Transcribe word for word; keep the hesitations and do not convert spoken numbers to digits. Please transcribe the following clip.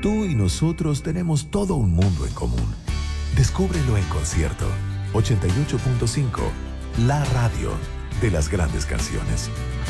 Tú y nosotros tenemos todo un mundo en común. Descúbrelo en concierto. ochenta y ocho punto cinco, la radio de las grandes canciones.